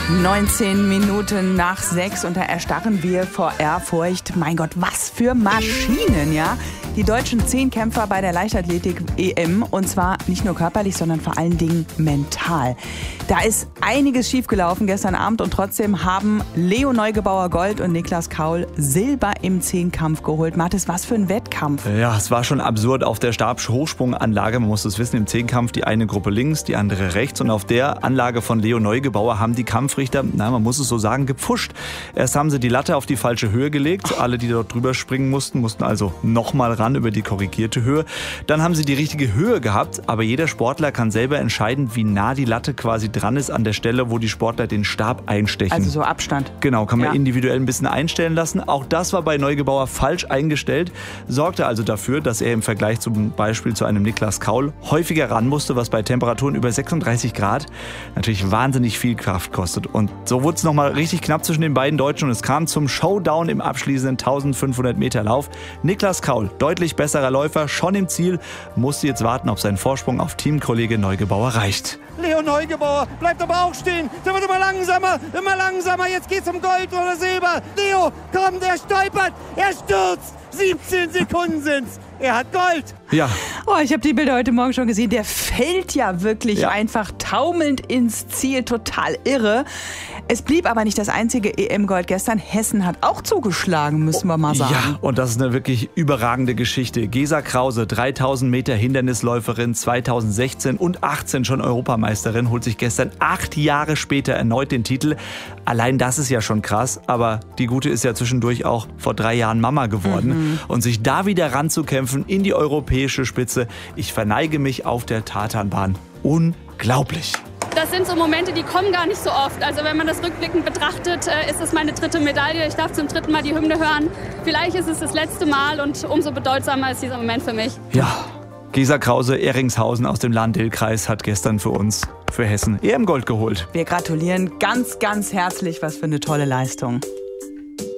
19 Minuten nach 6 und da erstarren wir vor Ehrfurcht. Mein Gott, was für Maschinen, ja? Die deutschen Zehnkämpfer bei der Leichtathletik-EM und zwar nicht nur körperlich, sondern vor allen Dingen mental. Da ist einiges schiefgelaufen gestern Abend und trotzdem haben Leo Neugebauer Gold und Niklas Kaul Silber im Zehnkampf geholt. Mathis, was für ein Wettkampf. Ja, es war schon absurd auf der Stabhochsprunganlage. Man muss es wissen, im Zehnkampf die eine Gruppe links, die andere rechts und auf der Anlage von Leo Neugebauer haben die Kampfrichter, man muss es so sagen, gepfuscht. Erst haben sie die Latte auf die falsche Höhe gelegt. Alle, die dort drüber springen mussten also nochmal ran über die korrigierte Höhe. Dann haben sie die richtige Höhe gehabt, aber jeder Sportler kann selber entscheiden, wie nah die Latte quasi dran ist an der Stelle, wo die Sportler den Stab einstechen. Also so Abstand. Genau, kann man individuell ein bisschen einstellen lassen. Auch das war bei Neugebauer falsch eingestellt, sorgte also dafür, dass er im Vergleich zum Beispiel zu einem Niklas Kaul häufiger ran musste, was bei Temperaturen über 36 Grad natürlich wahnsinnig viel Kraft kostet. Und so wurde es nochmal richtig knapp zwischen den beiden Deutschen und es kam zum Showdown im abschließenden 1500 Meter Lauf. Niklas Kaul, deutlich besserer Läufer, schon im Ziel, musste jetzt warten, ob sein Vorsprung auf Teamkollege Neugebauer reicht. Leo Neugebauer bleibt aber auch stehen. Der wird immer langsamer. Jetzt geht's um Gold oder Silber. Leo, komm, der stolpert, er stürzt. 17 Sekunden sind's. Er hat Gold. Ja. Oh, ich habe die Bilder heute Morgen schon gesehen. Der fällt ja wirklich einfach taumelnd ins Ziel. Total irre. Es blieb aber nicht das einzige EM-Gold gestern. Hessen hat auch zugeschlagen, müssen wir mal sagen. Ja, und das ist eine wirklich überragende Geschichte. Gesa Krause, 3000 Meter Hindernisläuferin, 2016 und 18 schon Europameisterin, holt sich gestern 8 Jahre später erneut den Titel. Allein das ist ja schon krass, aber die Gute ist ja zwischendurch auch vor 3 Jahren Mama geworden. Und sich da wieder ranzukämpfen in die europäische Spitze, ich verneige mich auf der Tatanbahn. Unglaublich. Das sind so Momente, die kommen gar nicht so oft. Also wenn man das rückblickend betrachtet, ist es meine 3. Medaille. Ich darf zum 3. Mal die Hymne hören. Vielleicht ist es das letzte Mal und umso bedeutsamer ist dieser Moment für mich. Ja, Gesa Krause, Ehringshausen aus dem Lahn-Dill-Kreis hat gestern für uns, für Hessen, EM-Gold geholt. Wir gratulieren ganz, ganz herzlich. Was für eine tolle Leistung.